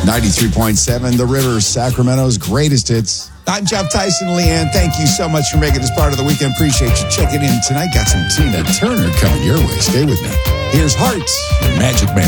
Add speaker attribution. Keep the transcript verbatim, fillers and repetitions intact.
Speaker 1: ninety-three point seven, The River, Sacramento's greatest hits. I'm Jeff Tyson. Leanne, thank you so much for making this part of the weekend. Appreciate you checking in tonight. Got some Tina Turner coming your way. Stay with me. Here's Hearts, Magic Man.